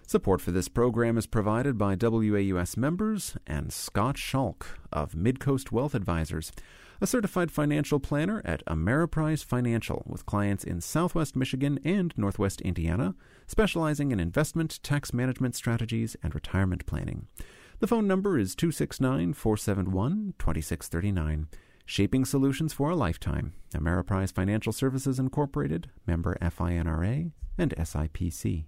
Support for this program is provided by WAUS members and Scott Schalk of Midcoast Wealth Advisors, a certified financial planner at Ameriprise Financial with clients in Southwest Michigan and Northwest Indiana, specializing in investment, tax management strategies, and retirement planning. The phone number is 269-471-2639. Shaping solutions for a lifetime. Ameriprise Financial Services Incorporated, member FINRA and SIPC.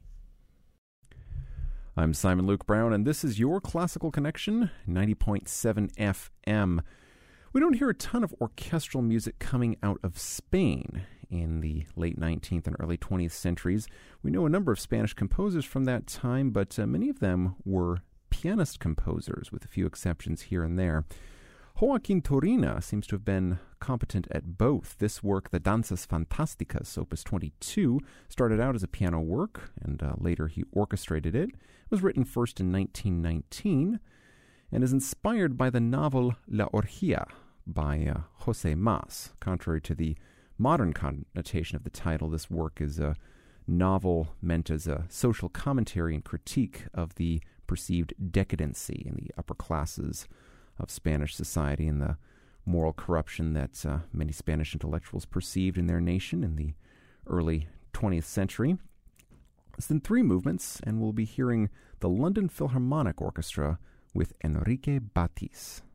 I'm Simon Luke Brown, and this is your Classical Connection, 90.7 FM. We don't hear a ton of orchestral music coming out of Spain in the late 19th and early 20th centuries. We know a number of Spanish composers from that time, but many of them were pianist composers, with a few exceptions here and there. Joaquin Turina seems to have been competent at both. This work, the Danzas Fantásticas, Opus 22, started out as a piano work, and later he orchestrated it. It was written first in 1919, and is inspired by the novel La Orgía by José Mas. Contrary to the modern connotation of the title, this work is a novel meant as a social commentary and critique of the perceived decadency in the upper classes of Spanish society and the moral corruption that many Spanish intellectuals perceived in their nation in the early 20th century. It's in 3 movements, and we'll be hearing the London Philharmonic Orchestra with Enrique Batis.